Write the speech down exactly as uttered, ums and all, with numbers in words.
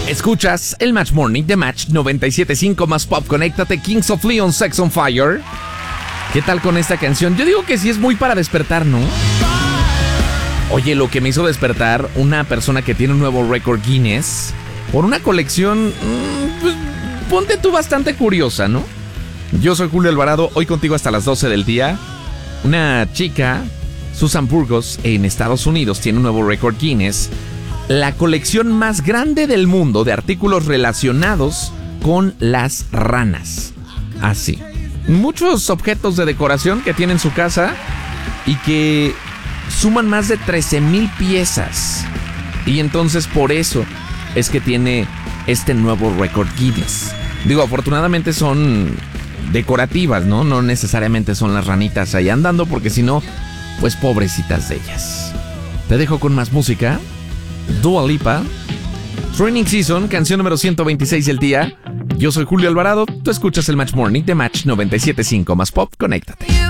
Escuchas el Match Morning de Match noventa y siete punto cinco más Pop. Conéctate, Kings of Leon, Sex on Fire. ¿Qué tal con esta canción? Yo digo que sí es muy para despertar, ¿no? Oye, lo que me hizo despertar, una persona que tiene un nuevo récord Guinness por una colección, pues, ponte tú, bastante curiosa, ¿no? Yo soy Julio Alvarado, hoy contigo hasta las doce del día. Una chica, Susan Burgos, en Estados Unidos, tiene un nuevo récord Guinness. La colección más grande del mundo de artículos relacionados con las ranas. Así. Muchos objetos de decoración que tiene en su casa y que suman más de trece mil piezas. Y entonces por eso es que tiene este nuevo récord Guinness. Digo, afortunadamente son decorativas, ¿no? No necesariamente son las ranitas ahí andando, porque si no, pues pobrecitas de ellas. Te dejo con más música. Dua Lipa, Training Season, canción número ciento veintiséis del día. Yo soy Julio Alvarado, tú escuchas el Match Morning de Match noventa y siete punto cinco más Pop. Conéctate.